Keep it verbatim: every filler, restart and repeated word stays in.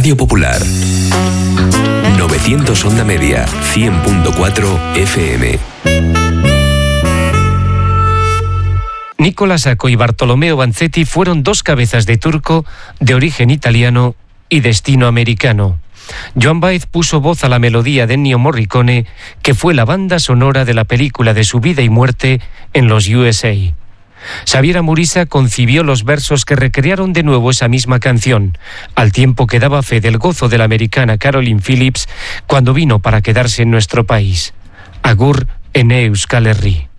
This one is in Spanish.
Radio Popular. novecientos Onda Media, cien punto cuatro F M. Nicola Sacco y Bartolomeo Vanzetti fueron dos cabezas de turco de origen italiano y destino americano. Joan Baez puso voz a la melodía de Ennio Morricone, que fue la banda sonora de la película de su vida y muerte en los U S A. Xavier Amurisa concibió los versos que recrearon de nuevo esa misma canción, al tiempo que daba fe del gozo de la americana Caroline Phillips cuando vino para quedarse en nuestro país. Agur ene Euskal Herri.